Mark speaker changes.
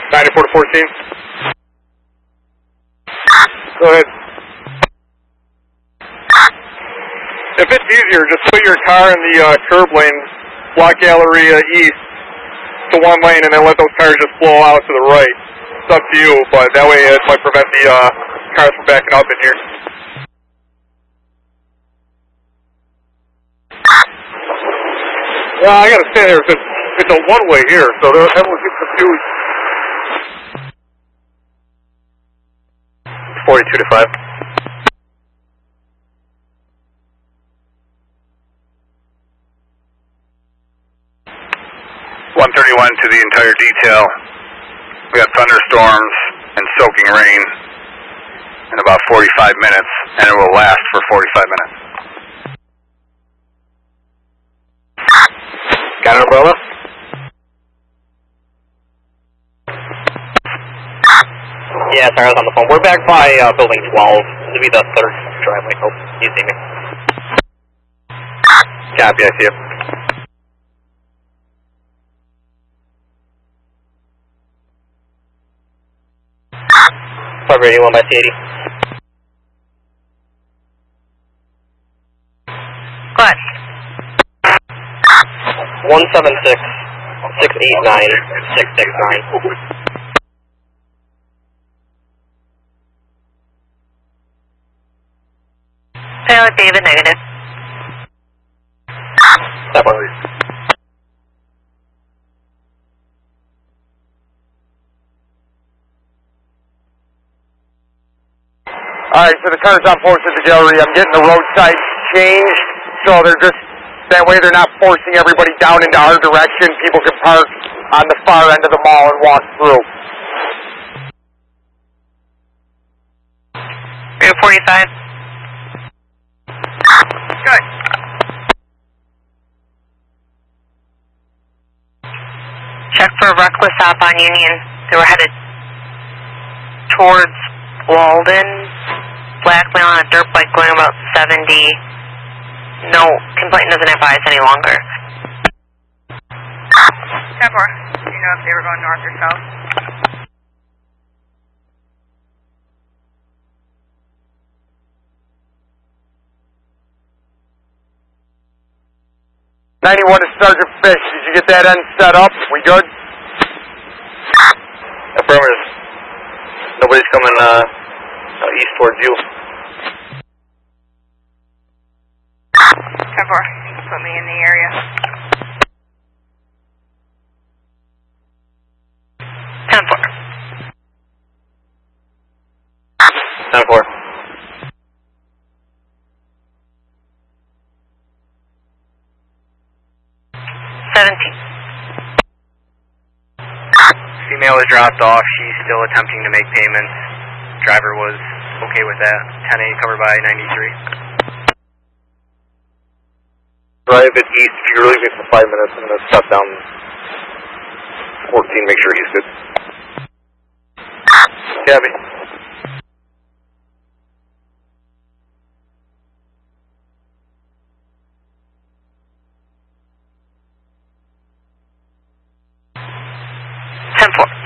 Speaker 1: 94 to 14. Go ahead. If it's easier, just put your car in the curb lane, block Galleria east to one lane, and then let those cars just flow out to the right. It's up to you, but that way it might prevent the cars from backing up in here. Yeah, I gotta stand there because it's a one-way here, so everyone gets confused. 42 to 5.
Speaker 2: To the entire detail. We got thunderstorms and soaking rain in about 45 minutes, and it will last for 45 minutes.
Speaker 1: Got an umbrella?
Speaker 3: Yeah, sorry, I was on the phone. We're back by building 12. This will be the third driveway. Oh, you see me.
Speaker 1: Copy, I see you.
Speaker 3: Plug radio 1 by C80.
Speaker 4: Go ahead.
Speaker 3: 176 689 669.
Speaker 4: Pilot David, negative.
Speaker 3: That one.
Speaker 1: Alright, so the cars on post at the gallery, I'm getting the roadside changed, so they're just, that way they're not forcing everybody down into our direction. People can park on the far end of the mall and walk through.
Speaker 4: 45. Good. Check for a reckless stop on Union. They were headed towards Walden. Black male on a dirt bike going about 70. No, complaint doesn't have eyes any longer. 10-4. Do you know if they were going north or south?
Speaker 1: '91 to Sergeant Fish. Did you get that end set up? We good?
Speaker 3: Affirmative. Nobody's coming east towards you.
Speaker 4: 10-4. You can put me in the area. 10-4.
Speaker 3: 10-4.
Speaker 5: Female was dropped off. She's still attempting to make payments. Driver was okay with that. 10-8 covered by 93.
Speaker 1: Drive it east. If you're leaving for 5 minutes, I'm going to shut down 14. Make sure he's good. Cabby.
Speaker 4: Ten-4.